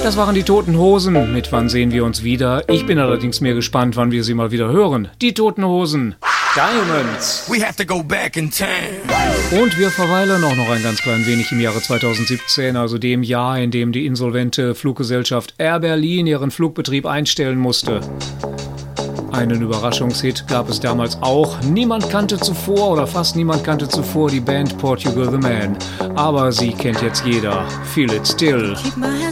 Das waren die Toten Hosen. Mit Wann sehen wir uns wieder? Ich bin allerdings mehr gespannt, wann wir sie mal wieder hören. Die Toten Hosen. Diamonds. We have to go back in time. Und wir verweilen auch noch ein ganz klein wenig im Jahre 2017, also dem Jahr, in dem die insolvente Fluggesellschaft Air Berlin ihren Flugbetrieb einstellen musste. Einen Überraschungshit gab es damals auch. Niemand kannte zuvor oder fast niemand kannte zuvor die Band Portugal the Man. Aber sie kennt jetzt jeder. Feel It Still. Keep my